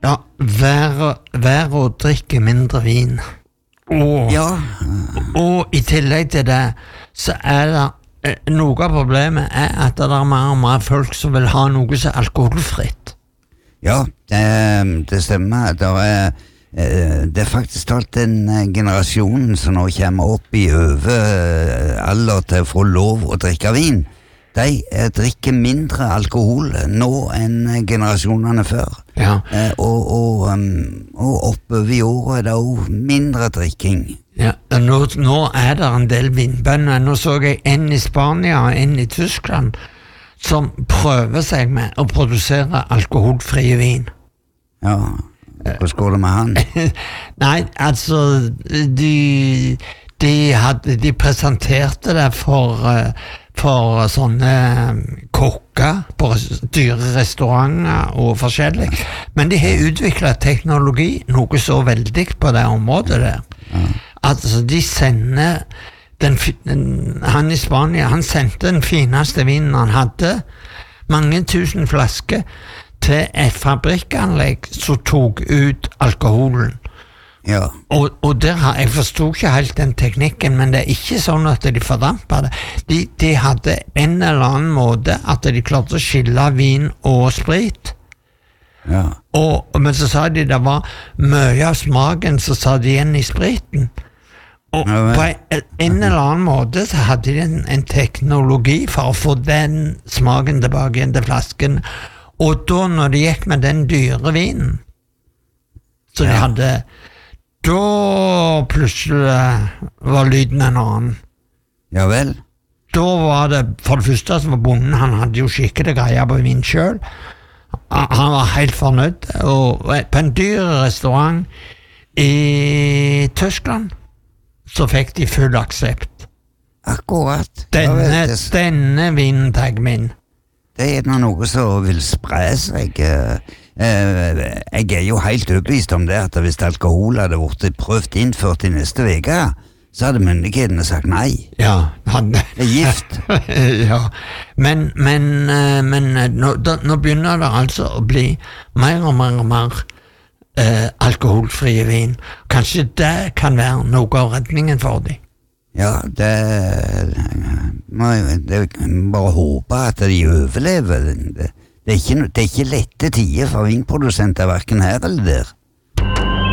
Ja, vær å drikke mindre vin. Og i tillegg til det, så det noe av problemet at det mer og mer folk som vil ha noe som alkoholfritt. Ja, det stemmer. Det faktisk talt den generasjonen som nå kommer opp i over alder til å få lov å drikke vin. De drikker mindre alkohol nå enn generasjonene før. Ja. Og oppover i året det også mindre drikking. Ja, nå det en del vinbønder. Nå så jeg en i Spania og en i Tyskland som prøver seg med å produsere alkoholfrie vin. Ja, hvordan går det med han? Nei, altså de presenterte det for sånne kokker på dyre restauranter og forskjellig, men de har utviklet teknologi noe så veldig på det området der. Altså de sender han i Spania, han sendte den fineste vinen han hadde, mange tusen flasker til et fabrikkanlegg som tok ut alkoholen. Ja. Og der jeg forstod ikke helt den teknikken, men det ikke sånn at de fordampet det. De hadde en eller annen måte at de klarte å skille vin og sprit. Ja. Men så sa de det var mye av smaken så sa de igjen i spriten. Og på en eller annen måte så hadde de en teknologi for å få den smaken tilbake igjen til flasken. Og da når de gikk med den dyre vinen så de hadde, da plutselig var lyden en annen. Ja vel? Da var det, for det første som var bonden, han hadde jo skikkelig greie på vin selv. Han var helt fornøyd, og på en dyr restaurant i Tyskland så fikk de full aksept. Akkurat. Denne vinen tar min. Det noe som vil spre seg. Jeg jo helt overbevist om det at hvis alkohol hadde vært prøvd innført i neste veke, så hadde myndighetene sagt nei. Ja, det gift. Ja, men nå begynner det altså å bli mer og mer alkoholfrie vin. Kanskje det kan være noe av redningen for dem. Ja, det bare håpe at de overlever. Det ikke lette tider for vinprodusenter, hverken her eller der.